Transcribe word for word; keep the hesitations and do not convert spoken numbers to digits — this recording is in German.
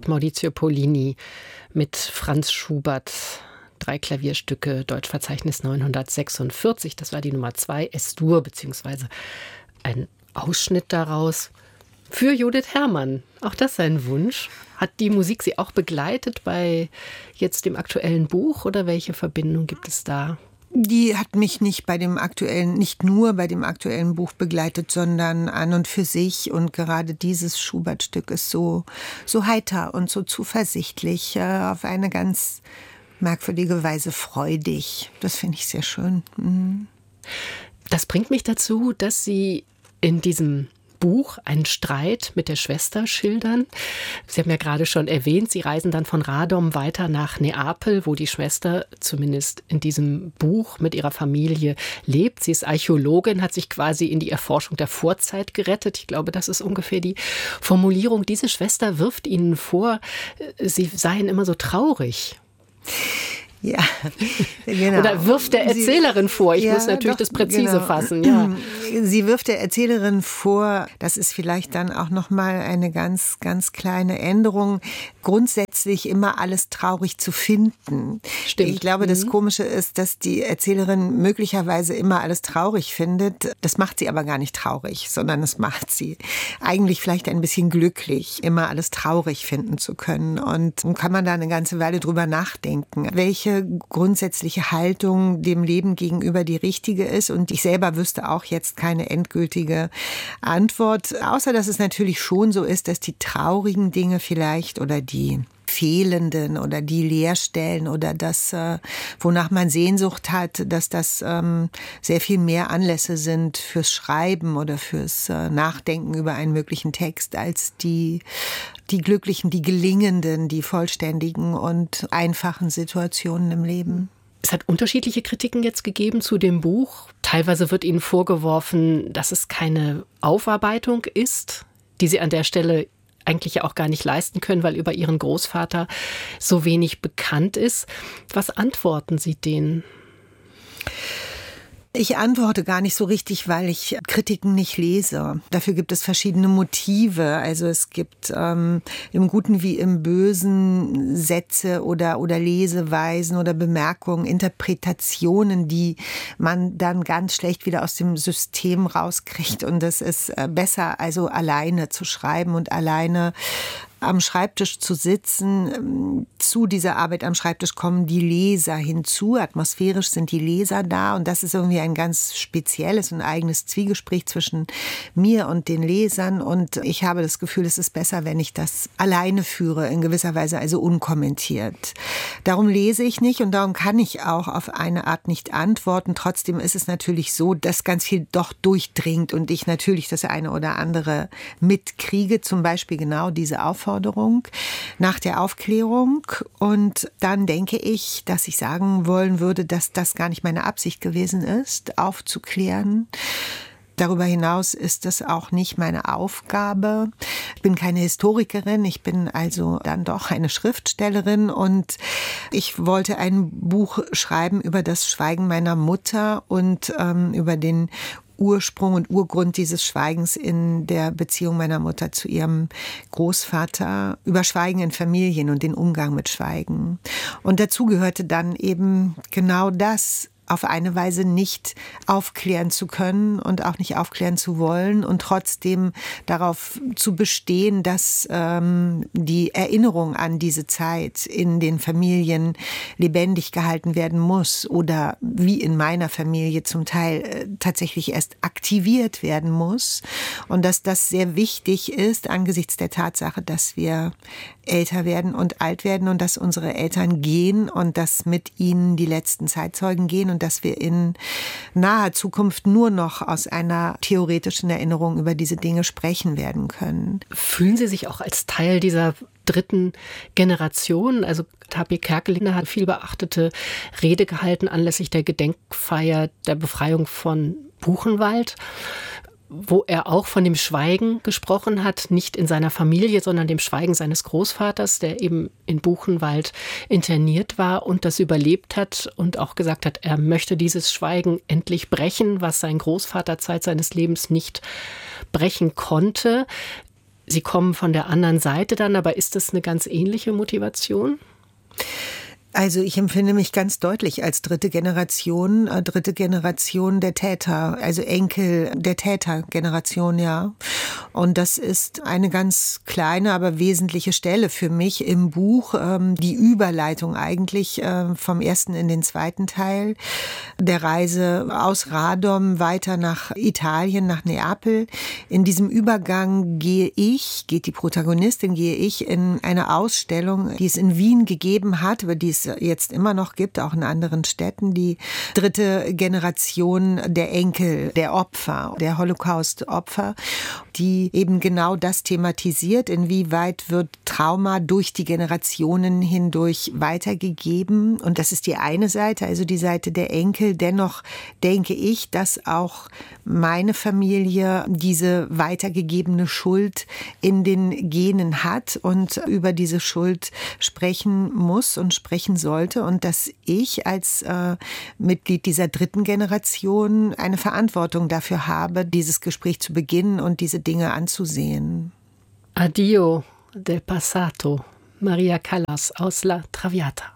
hat Maurizio Pollini mit Franz Schubert. Drei Klavierstücke, Deutschverzeichnis neunhundertsechsundvierzig. Das war die Nummer zwei, Es-Dur, beziehungsweise ein Ausschnitt daraus. Für Judith Herrmann. Auch das sein Wunsch. Hat die Musik Sie auch begleitet bei jetzt dem aktuellen Buch oder welche Verbindung gibt es da? Die hat mich nicht bei dem aktuellen, nicht nur bei dem aktuellen Buch begleitet, sondern an und für sich. Und gerade dieses Schubert-Stück ist so, so heiter und so zuversichtlich, äh, auf eine ganz merkwürdige Weise freudig. Das finde ich sehr schön. Mhm. Das bringt mich dazu, dass Sie in diesem Buch einen Streit mit der Schwester schildern. Sie haben ja gerade schon erwähnt, Sie reisen dann von Radom weiter nach Neapel, wo die Schwester zumindest in diesem Buch mit ihrer Familie lebt. Sie ist Archäologin, hat sich quasi in die Erforschung der Vorzeit gerettet. Ich glaube, das ist ungefähr die Formulierung. Diese Schwester wirft Ihnen vor, Sie seien immer so traurig. Ja, genau. Oder wirft der Erzählerin vor, ich ja, muss natürlich doch, das präzise genau. fassen. Ja. Sie wirft der Erzählerin vor, das ist vielleicht dann auch nochmal eine ganz, ganz kleine Änderung, grundsätzlich immer alles traurig zu finden. Stimmt. Ich glaube, das Komische ist, dass die Erzählerin möglicherweise immer alles traurig findet. Das macht sie aber gar nicht traurig, sondern es macht sie eigentlich vielleicht ein bisschen glücklich, immer alles traurig finden zu können. Und kann man da eine ganze Weile drüber nachdenken, welche grundsätzliche Haltung dem Leben gegenüber die richtige ist. Und ich selber wüsste auch jetzt keine endgültige Antwort, außer dass es natürlich schon so ist, dass die traurigen Dinge vielleicht oder die fehlenden oder die Leerstellen oder das, äh, wonach man Sehnsucht hat, dass das ähm, sehr viel mehr Anlässe sind fürs Schreiben oder fürs äh, Nachdenken über einen möglichen Text als die, die glücklichen, die gelingenden, die vollständigen und einfachen Situationen im Leben. Es hat unterschiedliche Kritiken jetzt gegeben zu dem Buch. Teilweise wird Ihnen vorgeworfen, dass es keine Aufarbeitung ist, die Sie an der Stelle eigentlich ja auch gar nicht leisten können, weil über Ihren Großvater so wenig bekannt ist. Was antworten Sie denen? Ich antworte gar nicht so richtig, weil ich Kritiken nicht lese. Dafür gibt es verschiedene Motive. Also es gibt ähm, im Guten wie im Bösen Sätze oder, oder Leseweisen oder Bemerkungen, Interpretationen, die man dann ganz schlecht wieder aus dem System rauskriegt. Und es ist besser, also alleine zu schreiben und alleine am Schreibtisch zu sitzen. Zu dieser Arbeit am Schreibtisch kommen die Leser hinzu. Atmosphärisch sind die Leser da. Und das ist irgendwie ein ganz spezielles und eigenes Zwiegespräch zwischen mir und den Lesern. Und ich habe das Gefühl, es ist besser, wenn ich das alleine führe, in gewisser Weise also unkommentiert. Darum lese ich nicht und darum kann ich auch auf eine Art nicht antworten. Trotzdem ist es natürlich so, dass ganz viel doch durchdringt und ich natürlich das eine oder andere mitkriege. Zum Beispiel genau diese Aufforderung nach der Aufklärung. Und dann denke ich, dass ich sagen wollen würde, dass das gar nicht meine Absicht gewesen ist, aufzuklären. Darüber hinaus ist das auch nicht meine Aufgabe. Ich bin keine Historikerin, ich bin also dann doch eine Schriftstellerin und ich wollte ein Buch schreiben über das Schweigen meiner Mutter und ähm, über den Ursprung und Urgrund dieses Schweigens in der Beziehung meiner Mutter zu ihrem Großvater, über Schweigen in Familien und den Umgang mit Schweigen. Und dazu gehörte dann eben genau das, auf eine Weise nicht aufklären zu können und auch nicht aufklären zu wollen und trotzdem darauf zu bestehen, dass ähm, die Erinnerung an diese Zeit in den Familien lebendig gehalten werden muss oder wie in meiner Familie zum Teil äh, tatsächlich erst aktiviert werden muss und dass das sehr wichtig ist angesichts der Tatsache, dass wir älter werden und alt werden und dass unsere Eltern gehen und dass mit ihnen die letzten Zeitzeugen gehen und dass wir in naher Zukunft nur noch aus einer theoretischen Erinnerung über diese Dinge sprechen werden können. Fühlen Sie sich auch als Teil dieser dritten Generation? Also H P Kerkeling hat viel beachtete Rede gehalten anlässlich der Gedenkfeier der Befreiung von Buchenwald, wo er auch von dem Schweigen gesprochen hat, nicht in seiner Familie, sondern dem Schweigen seines Großvaters, der eben in Buchenwald interniert war und das überlebt hat und auch gesagt hat, er möchte dieses Schweigen endlich brechen, was sein Großvater Zeit seines Lebens nicht brechen konnte. Sie kommen von der anderen Seite dann, aber ist das eine ganz ähnliche Motivation? Also ich empfinde mich ganz deutlich als dritte Generation, äh, dritte Generation der Täter, also Enkel der Tätergeneration, ja. Und das ist eine ganz kleine, aber wesentliche Stelle für mich im Buch, ähm, die Überleitung eigentlich äh, vom ersten in den zweiten Teil der Reise aus Radom weiter nach Italien, nach Neapel. In diesem Übergang gehe ich, geht die Protagonistin, gehe ich in eine Ausstellung, die es in Wien gegeben hat, über die es jetzt immer noch gibt, auch in anderen Städten, die dritte Generation der Enkel, der Opfer, der Holocaust-Opfer, die eben genau das thematisiert, inwieweit wird Trauma durch die Generationen hindurch weitergegeben. Und das ist die eine Seite, also die Seite der Enkel. Dennoch denke ich, dass auch meine Familie diese weitergegebene Schuld in den Genen hat und über diese Schuld sprechen muss und sprechen sollte und dass ich als äh, Mitglied dieser dritten Generation eine Verantwortung dafür habe, dieses Gespräch zu beginnen und diese Dinge anzusehen. Addio del passato, Maria Callas aus La Traviata.